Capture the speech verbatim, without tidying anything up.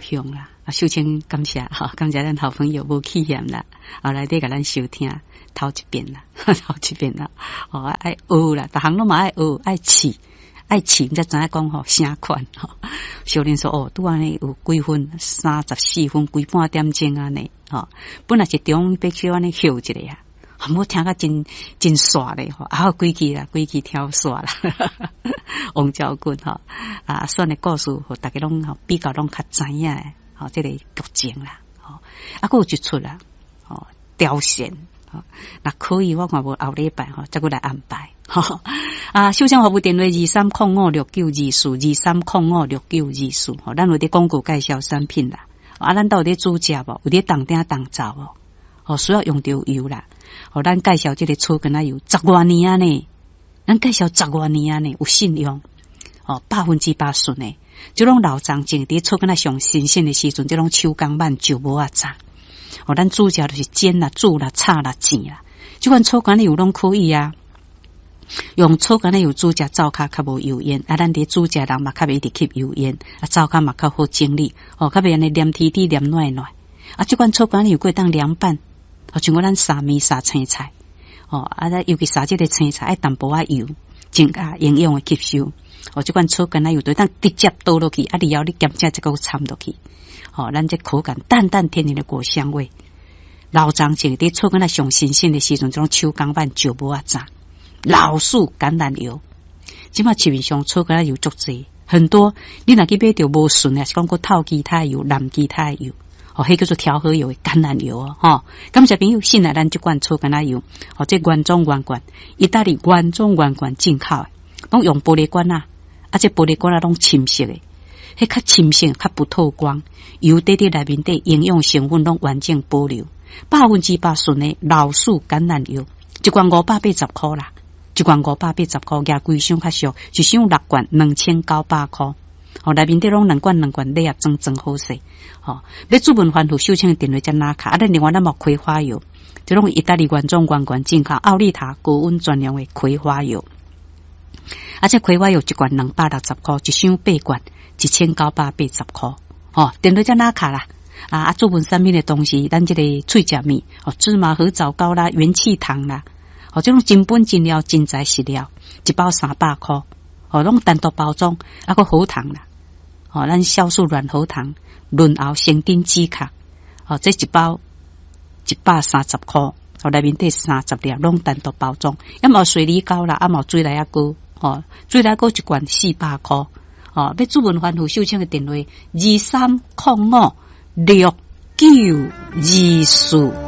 兴啦。啊，秀清感谢哈，感谢咱好朋友无气嫌啦，啊来底甲咱收听头一遍啦，头一遍啦，哦爱学啦，逐项拢嘛爱学，爱试，爱试，才知影讲吼啥款吼。小林说哦，拄安尼有几分，三十四分，几半点钟安尼，吼，本来是中必须安尼休一下啊。我听个真真煞咧吼，啊规矩啦，规矩跳煞啦。王昭君吼啊，选的故事，互大家拢吼比较拢较知影诶，吼这个剧情啦，吼啊，佫有一出啦，吼凋线，吼那可以，我看无后礼拜吼，再过来安排，吼啊，首先服务电话二三零五六九二四二三零五六九二四，吼，咱有伫广告介绍产品啦，啊，咱都有伫煮食无，有伫当鼎当灶无，哦，需要用到油啦。哦，咱介绍这个草根仔油十多年啊呢，咱介绍十多年啊呢，有信用哦，百分之百顺诶。这种老张种伫草根仔上新鲜的时阵，这种手工慢就无啊炸。哦，咱煮食就是煎啦、煮啦、炒啦、煎啦，这款草根仔油拢可以啊。用草根仔油煮食灶骹较无油烟，啊，咱伫煮食人嘛较袂直吸油烟，啊，灶骹嘛较好整理，哦，较袂安尼黏甜甜、黏软软。啊，这款草根仔油可以当凉拌。哦，像我咱沙面沙青菜，哦，啊，咱尤其沙这个青菜爱淡薄仔油，增加营养的吸收。哦，这款草根仔油对咱直接倒落去，啊，然后你咸食一个掺落去，哦，咱这口感淡淡天然的果香味。老张种伫草根仔上新鲜的时阵，这种手工版就无啊炸。老树橄榄油，即马市面上草根仔油足济，很多你若去买着无顺啊，是讲个透基他油、蓝基他油。哦，迄叫做调和油的橄榄油哦，吼！感谢朋友信赖咱这罐草橄榄油，哦，这原装原罐，意大利原装原罐进口的，拢用玻璃罐啊，啊，这玻璃罐啊拢深色的，迄较深色，较不透光，油滴滴内面底营养成分拢完整保留，百分之百纯的老树橄榄油，一罐五百八十块啦，一罐五百八十块，价贵箱较俗，一箱六罐两千九百块。哦，内面底拢两罐两罐礼盒装装好势，哦，要主文番户秀清的电话才拿卡，啊，咱另外咱冇葵花油，这种意大利原装原罐进口奥利塔高温专用的葵花油，啊，这葵花油一罐两百六十块，一箱八罐一千九百八十块，哦，电话才拿卡啦，啊，啊，主文产品的东西，咱这个脆食面，哦，芝麻和枣糕啦，元气糖啦，哦，这种真本真料真材实料，一包三百块。哦，拢单独包装，啊个喉糖啦，哦，咱酵素软喉糖、润喉生丁止咳，哦，这一包一百三十块，哦，内面底三十粒，拢单独包装，要么水梨膏啦，啊么水来啊膏，哦，水来膏一罐四百块，哦，要主文番户秀清的电话二三零五六九二四。